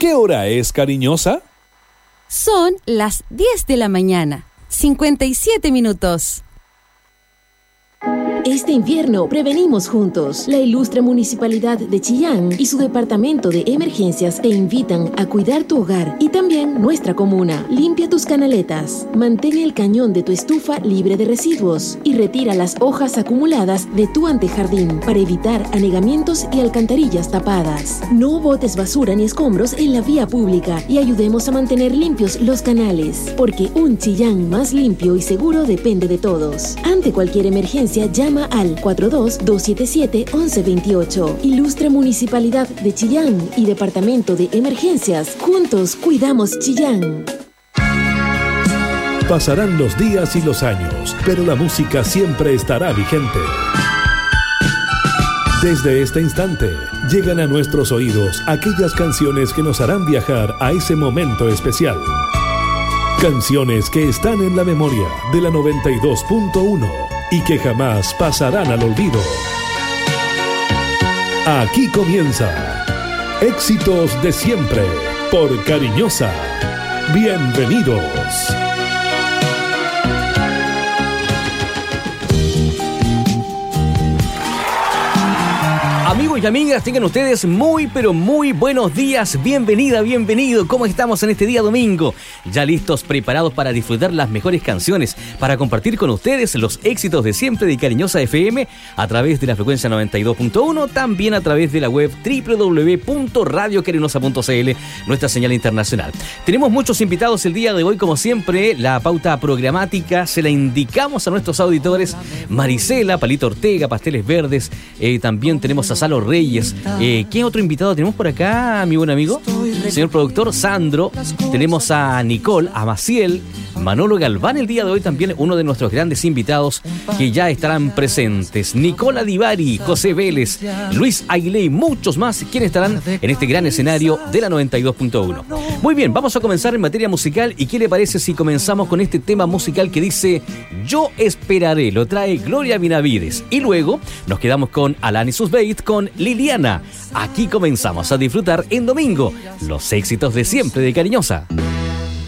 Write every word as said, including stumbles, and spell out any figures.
¿Qué hora es, cariñosa? Son las diez de la mañana, cincuenta y siete minutos. Este invierno prevenimos juntos. La ilustre Municipalidad de Chillán y su Departamento de Emergencias te invitan a cuidar tu hogar y también nuestra comuna. Limpia tus canaletas, mantén el cañón de tu estufa libre de residuos y retira las hojas acumuladas de tu antejardín para evitar anegamientos y alcantarillas tapadas. No botes basura ni escombros en la vía pública y ayudemos a mantener limpios los canales, porque un Chillán más limpio y seguro depende de todos. Ante cualquier emergencia, llama al cuatro dos, dos siete siete, once veintiocho. Ilustre Municipalidad de Chillán y Departamento de Emergencias. Juntos cuidamos Chillán. Pasarán los días y los años, pero la música siempre estará vigente. Desde este instante, llegan a nuestros oídos aquellas canciones que nos harán viajar a ese momento especial. Canciones que están en la memoria de la noventa y dos punto uno y que jamás pasarán al olvido. Aquí comienza Éxitos de Siempre por Cariñosa. Bienvenidos. Amigos y amigas, tengan ustedes muy pero muy buenos días. Bienvenida, bienvenido. ¿Cómo estamos en este día domingo? Ya listos, preparados para disfrutar las mejores canciones, para compartir con ustedes los éxitos de siempre de Cariñosa F M a través de la frecuencia noventa y dos punto uno, también a través de la web doble u doble u doble u punto radio carinosa punto c l, nuestra señal internacional. Tenemos muchos invitados el día de hoy, como siempre. La pauta programática se la indicamos a nuestros auditores. Marisela, Palito Ortega, Pasteles Verdes, eh, también tenemos a Salo Reyes. Eh, ¿Qué otro invitado tenemos por acá, mi buen amigo? Señor productor, Sandro. Tenemos a Nicole, a Maciel, Manolo Galván el día de hoy, también uno de nuestros grandes invitados que ya estarán presentes. Nicola Divari, José Vélez, Luis Aguilé y muchos más quienes estarán en este gran escenario de la noventa y dos punto uno. Muy bien, vamos a comenzar en materia musical. ¿Y qué le parece si comenzamos con este tema musical que dice Yo Esperaré? Lo trae Gloria Benavides. Y luego nos quedamos con Alanis Susbeit con Liliana. Aquí comenzamos a disfrutar en domingo los éxitos de siempre de Cariñosa.